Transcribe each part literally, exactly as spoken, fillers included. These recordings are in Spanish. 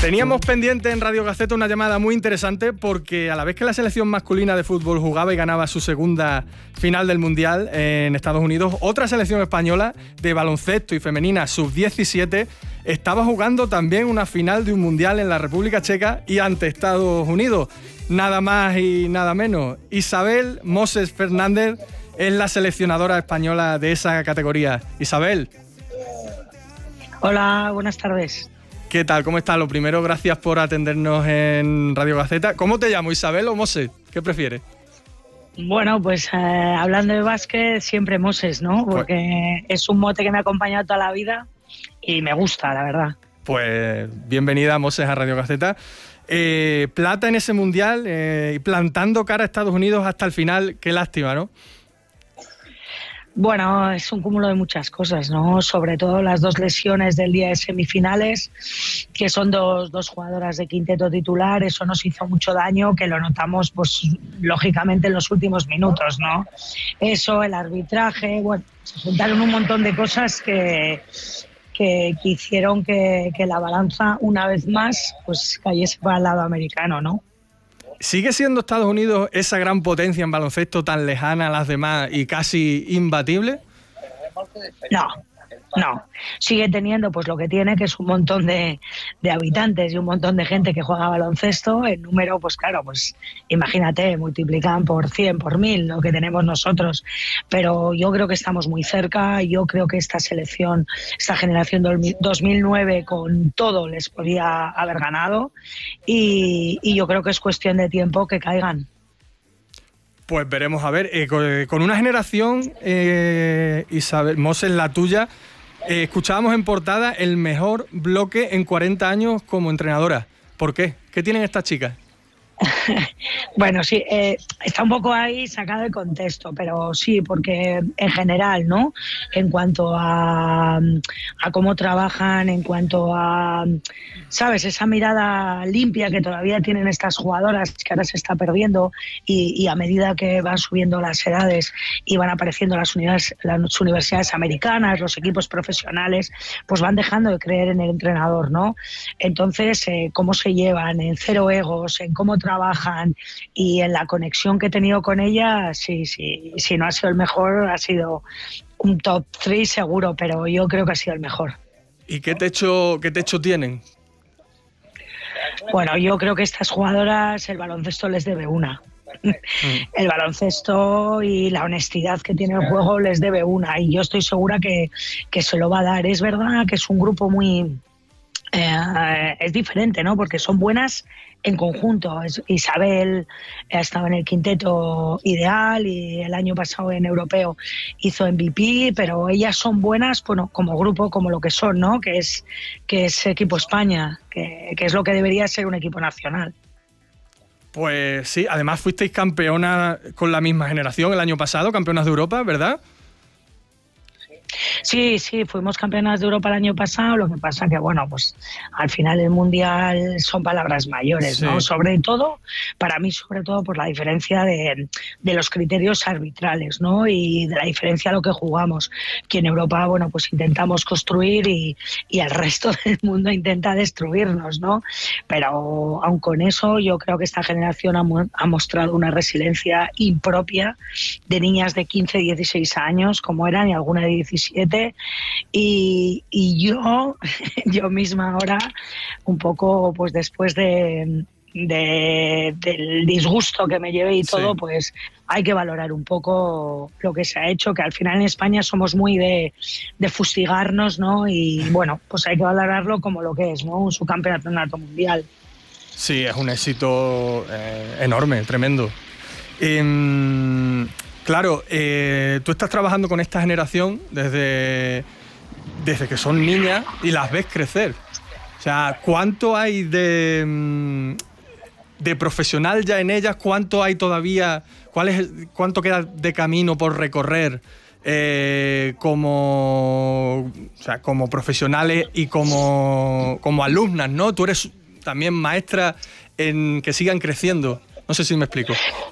Teníamos pendiente en Radio Gaceta una llamada muy interesante porque a la vez que la selección masculina de fútbol jugaba y ganaba su segunda final del Mundial en Estados Unidos, otra selección española de baloncesto y femenina sub diecisiete estaba jugando también una final de un Mundial en la República Checa y ante Estados Unidos. Nada más y nada menos. Isabel Moses Fernández es la seleccionadora española de esa categoría. Isabel. Hola, buenas tardes. ¿Qué tal? ¿Cómo estás? Lo primero, gracias por atendernos en Radio Gaceta. ¿Cómo te llamo, Isabel o Moses? ¿Qué prefieres? Bueno, pues eh, hablando de básquet, siempre Moses, ¿no? Porque pues, es un mote que me ha acompañado toda la vida y me gusta, la verdad. Pues bienvenida, Moses, a Radio Gaceta. Eh, plata en ese Mundial eh, y plantando cara a Estados Unidos hasta el final. Qué lástima, ¿no? Bueno, es un cúmulo de muchas cosas, ¿no? Sobre todo las dos lesiones del día de semifinales, que son dos, dos jugadoras de quinteto titular. Eso nos hizo mucho daño, que lo notamos, pues, lógicamente en los últimos minutos, ¿no? Eso, el arbitraje, bueno, se juntaron un montón de cosas que, que, que hicieron que, que la balanza, una vez más, pues cayese para el lado americano, ¿no? ¿Sigue siendo Estados Unidos esa gran potencia en baloncesto tan lejana a las demás y casi imbatible? No, no. Sigue teniendo pues lo que tiene, que es un montón de, de habitantes y un montón de gente que juega baloncesto. El número, pues claro, pues imagínate, multiplican por cien, por mil lo que tenemos nosotros. Pero yo creo que estamos muy cerca. Yo creo que esta selección, esta generación dos mil nueve con todo les podía haber ganado. Y, y yo creo que es cuestión de tiempo que caigan. Pues veremos, a ver, eh, con, con una generación, eh, Isabel Moses, la tuya, eh, escuchábamos en portada el mejor bloque en cuarenta años como entrenadora. ¿Por qué? ¿Qué tienen estas chicas? Bueno, sí, eh, está un poco ahí sacado de contexto, pero sí, porque en general, ¿no? En cuanto a, a cómo trabajan, en cuanto a, ¿sabes? Esa mirada limpia que todavía tienen estas jugadoras, que ahora se está perdiendo, y, y a medida que van subiendo las edades y van apareciendo las, univers, las universidades americanas, los equipos profesionales, pues van dejando de creer en el entrenador, ¿no? Entonces, eh, cómo se llevan, en cero egos, en cómo trabajan y en la conexión que he tenido con ella, sí, sí, si no ha sido el mejor, ha sido un top tres seguro, pero yo creo que ha sido el mejor. ¿Y qué techo, qué techo tienen? Bueno, yo creo que estas jugadoras el baloncesto les debe una. El baloncesto y la honestidad que tiene el juego les debe una, y yo estoy segura que, que se lo va a dar. Es verdad que es un grupo muy... Eh, es diferente, ¿no? Porque son buenas en conjunto. Isabel ha estado en el quinteto ideal y el año pasado en europeo hizo M V P, pero ellas son buenas, bueno, como grupo, como lo que son, ¿no? Que es, que es equipo España, que, que es lo que debería ser un equipo nacional. Pues sí, además fuisteis campeonas con la misma generación el año pasado, campeonas de Europa, ¿verdad? Sí, sí, fuimos campeonas de Europa el año pasado, lo que pasa que, bueno, pues al final el Mundial son palabras mayores, sí, ¿no? Sobre todo, para mí, sobre todo por la diferencia de, de los criterios arbitrales, ¿no? Y de la diferencia a lo que jugamos, que en Europa, bueno, pues intentamos construir y, y el resto del mundo intenta destruirnos, ¿no? Pero aun con eso, yo creo que esta generación ha, ha mostrado una resiliencia impropia de niñas de quince, dieciséis años, como eran, y alguna de diecisiete, y, y yo yo misma ahora un poco, pues después de, de del disgusto que me llevé y todo, sí, pues hay que valorar un poco lo que se ha hecho, que al final en España somos muy de, de fustigarnos, ¿no? Y bueno, pues hay que valorarlo como lo que es, ¿no? Un subcampeonato mundial. Sí, es un éxito eh, enorme, tremendo. Eh, Claro, eh, tú estás trabajando con esta generación desde, desde que son niñas y las ves crecer. O sea, ¿cuánto hay de, de profesional ya en ellas? ¿Cuánto hay todavía? ¿Cuál es, cuánto queda de camino por recorrer eh, como, o sea, como profesionales y como, como alumnas, ¿no? Tú eres también maestra en que sigan creciendo. No sé si me explico.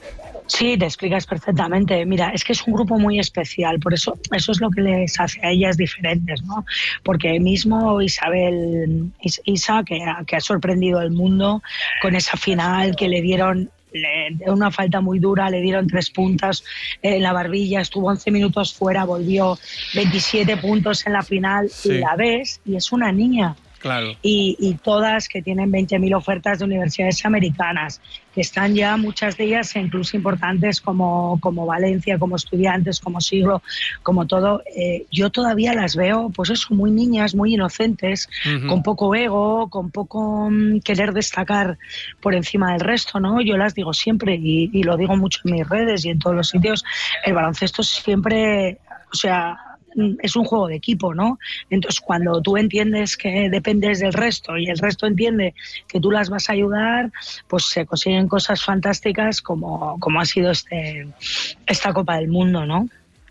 Sí, te explicas perfectamente. Mira, es que es un grupo muy especial, por eso eso es lo que les hace a ellas diferentes, ¿no? Porque mismo Isabel Isa, que ha, que ha sorprendido al mundo con esa final que le dieron le, una falta muy dura, le dieron tres puntas en la barbilla, estuvo once minutos fuera, volvió veintisiete puntos en la final, sí. Y la ves y es una niña. Claro. Y, y todas que tienen veinte mil ofertas de universidades americanas, que están ya muchas de ellas incluso importantes como, como Valencia, como Estudiantes, como Siglo, como todo. Eh, yo todavía las veo, pues eso, muy niñas, muy inocentes, uh-huh. con poco ego, con poco um, querer destacar por encima del resto, ¿no? Yo las digo siempre y, y lo digo mucho en mis redes y en todos los sitios, el baloncesto siempre, o sea, es un juego de equipo, ¿no? Entonces, cuando tú entiendes que dependes del resto y el resto entiende que tú las vas a ayudar, pues se consiguen cosas fantásticas como, como ha sido este, esta Copa del Mundo, ¿no?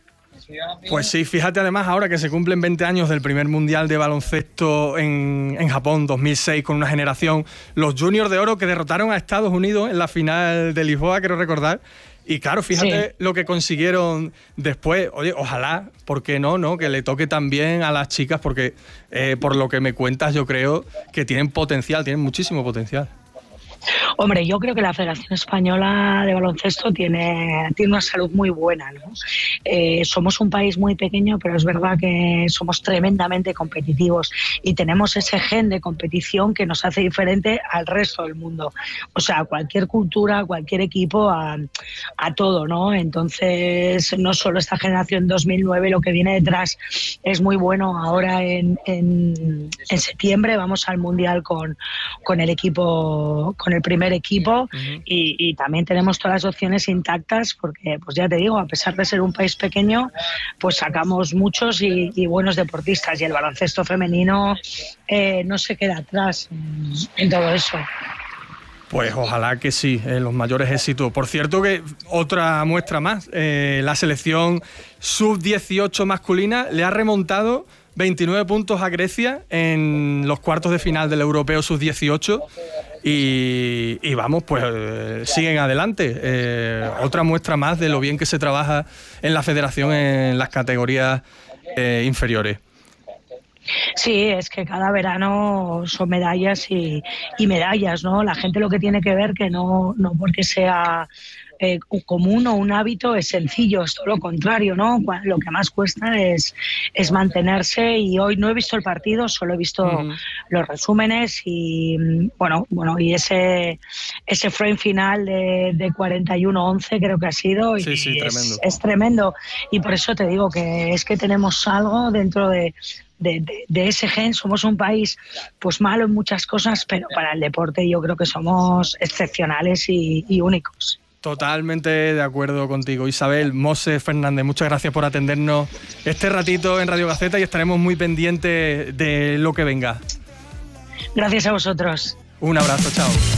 Pues sí, fíjate además ahora que se cumplen veinte años del primer Mundial de Baloncesto en, en Japón, dos mil seis, con una generación, los Juniors de Oro que derrotaron a Estados Unidos en la final de Lisboa, quiero recordar. Y claro, fíjate sí. lo que consiguieron después. Oye, ojalá, ¿por qué no? no? Que le toque también a las chicas, porque eh, por lo que me cuentas yo creo que tienen potencial, tienen muchísimo potencial. Hombre, yo creo que la Federación Española de Baloncesto tiene, tiene una salud muy buena, ¿no? Eh, somos un país muy pequeño, pero es verdad que somos tremendamente competitivos y tenemos ese gen de competición que nos hace diferente al resto del mundo. O sea, cualquier cultura, cualquier equipo, a, a todo, ¿no? Entonces, no solo esta generación dos mil nueve, lo que viene detrás es muy bueno. Ahora en, en, en septiembre vamos al Mundial con, con el equipo, con el primer equipo, uh-huh. y, y también tenemos todas las opciones intactas porque, pues ya te digo, a pesar de ser un país pequeño, pues sacamos muchos y, y buenos deportistas y el baloncesto femenino eh, no se queda atrás en, en todo eso. Pues ojalá que sí, eh, los mayores éxitos. Por cierto que otra muestra más, eh, la selección sub dieciocho masculina le ha remontado veintinueve puntos a Grecia en los cuartos de final del Europeo sub dieciocho y, y vamos, pues eh, siguen adelante. Eh, otra muestra más de lo bien que se trabaja en la federación en las categorías eh, inferiores. Sí, es que cada verano son medallas y, y medallas, ¿no? La gente lo que tiene que ver que no, no porque sea eh, común o un hábito es sencillo, es todo lo contrario, ¿no? Lo que más cuesta es, es mantenerse y hoy no he visto el partido, solo he visto uh-huh. los resúmenes y bueno, bueno y ese ese frame final de, de cuarenta y uno once creo que ha sido y sí, sí, es, tremendo. es tremendo y por eso te digo que es que tenemos algo dentro de De, de, de ese gen. Somos un país pues malo en muchas cosas, pero para el deporte yo creo que somos excepcionales y, y únicos. Totalmente de acuerdo contigo. Isabel Mose Fernández, muchas gracias por atendernos este ratito en Radio Gaceta y estaremos muy pendientes de lo que venga. Gracias a vosotros. Un abrazo, chao.